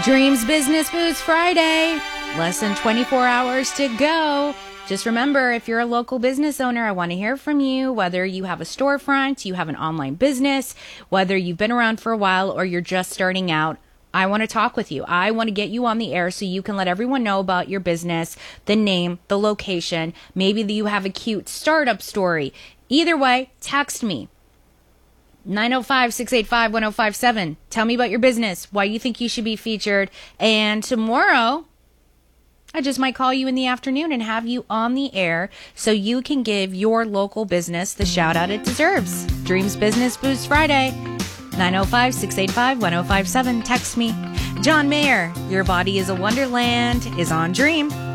Dreams Business Boost Friday. Less than 24 hours to go. Just remember, if you're a local business owner, I want to hear from you, whether you have a storefront, you have an online business, whether you've been around for a while or you're just starting out. I want to talk with you. I want to get you on the air so you can let everyone know about your business, the name, the location. Maybe you have a cute startup story. Either way, text me. 905-685-1057. Tell me about your business, why you think you should be featured. And tomorrow, I just might call you in the afternoon and have you on the air so you can give your local business the shout out it deserves. Dreams Business Boost Friday. 905-685-1057. Text me. John Mayer, Your Body is a Wonderland is on Dream.